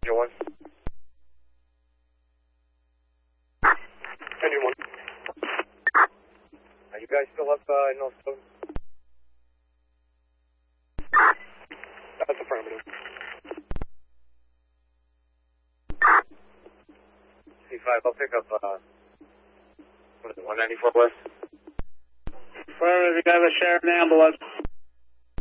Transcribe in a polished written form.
one. Engine one. Are you guys still up in North Dakota? That's affirmative. C5, I'll pick up, what is it, 194 West? Affirmative, you got a shared ambulance.